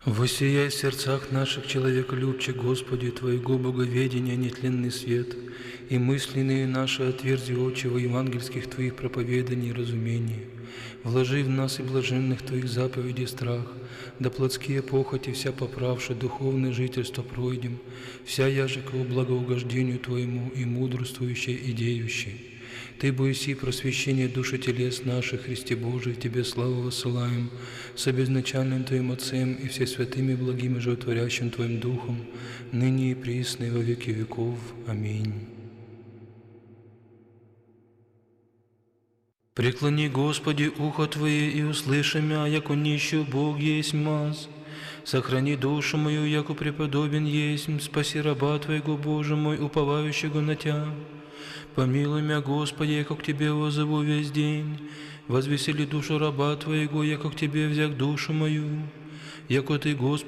Воссияй в сердцах наших, человеколюбче, Господи, Твоего боговедения нетленный свет, и мысленные наши отверзи очи во евангельских Твоих проповеданий и разумений. Вложи в нас и блаженных Твоих заповедей страх, да плотские похоти вся поправши, духовное жительство пройдем, вся яже ко благоугождению Твоему и мудрствующей и деющей. Ты, бойся просвещение души телес наших, Христе Божий, Тебе славу высылаем, с обезначальным Твоим Отцем и все святыми благими животворящим Твоим Духом, ныне и присно и во веки веков. Аминь. Преклони, Господи, ухо Твое, и услыши мя, яко нищую Бог есть маз. Сохрани душу мою, яко преподобен есть, спаси раба Твоего, Боже мой, уповающего на Тя. Помилуй мя, Господи, яко к Тебе воззову весь день. Возвесели душу раба Твоего, яко к Тебе взяк душу мою. Яко Ты, Господи,